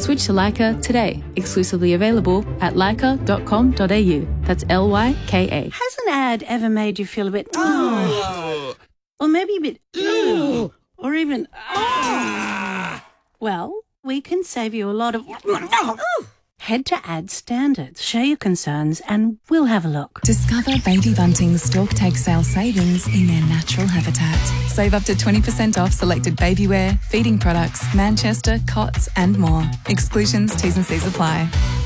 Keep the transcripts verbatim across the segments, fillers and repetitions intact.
Switch to Leica today. Exclusively available at leica dot com dot a u. That's L Y K A. Has an ad ever made you feel a bit... Oh. Or maybe a bit... Ew. Or even... Oh. Well, we can save you a lot of... Head to Ad Standards, share your concerns, and we'll have a look. Discover Baby Bunting's Stork Take sale savings in their natural habitat. Save up to twenty percent off selected baby wear, feeding products, Manchester, cots, and more. Exclusions, T's and C's apply.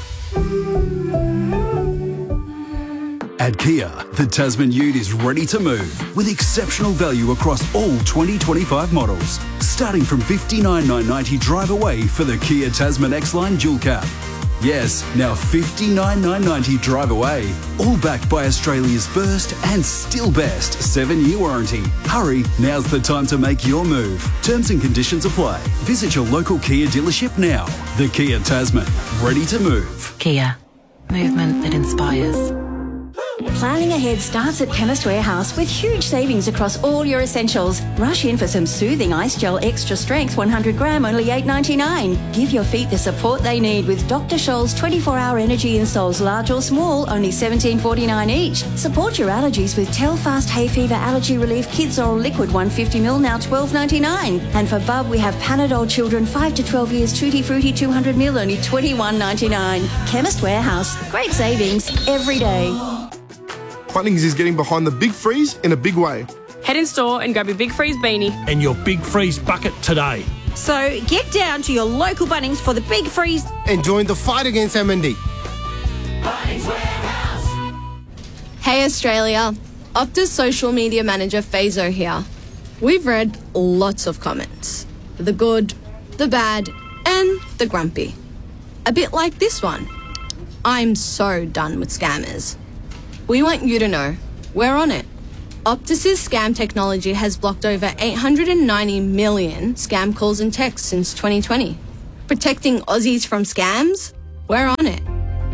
At Kia, the Tasman Ute is ready to move with exceptional value across all twenty twenty-five models. Starting from fifty-nine thousand nine hundred ninety drive away for the Kia Tasman X-Line Dual Cab. Yes, now fifty-nine thousand nine hundred ninety drive away. All backed by Australia's first and still best seven-year warranty. Hurry, now's the time to make your move. Terms and conditions apply. Visit your local Kia dealership now. The Kia Tasman, ready to move. Kia, movement that inspires. Planning ahead starts at Chemist Warehouse with huge savings across all your essentials. Rush in for some soothing Ice Gel Extra Strength one hundred gram, only eight ninety-nine. Give your feet the support they need with Doctor Scholl's twenty-four hour energy insoles, large or small, only seventeen forty-nine each. Support your allergies with Telfast Hay Fever Allergy Relief Kids Oral Liquid one hundred fifty milliliters, now twelve ninety-nine. And for Bub, we have Panadol Children five to twelve years Tutti Frutti two hundred milliliters, only twenty-one ninety-nine. Chemist Warehouse, great savings every day. Bunnings is getting behind the Big Freeze in a big way. Head in store and grab your Big Freeze beanie and your Big Freeze bucket today. So get down to your local Bunnings for the Big Freeze and join the fight against M and D. Bunnings Warehouse. Hey Australia, Optus social media manager Fazo here. We've read lots of comments. The good, the bad, and the grumpy. A bit like this one. I'm so done with scammers. We want you to know, we're on it. Optus's scam technology has blocked over eight hundred ninety million scam calls and texts since twenty twenty. Protecting Aussies from scams? We're on it.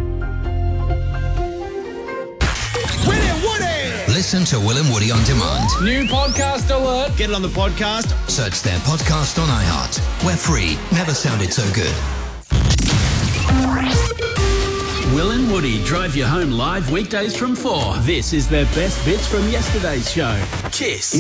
Will and Woody! Listen to Will and Woody on demand. New podcast alert. Get it on the podcast. Search their podcast on iHeart. We're free. Never sounded so good. Will and Woody drive you home live weekdays from four. This is their best bits from yesterday's show. Kiss.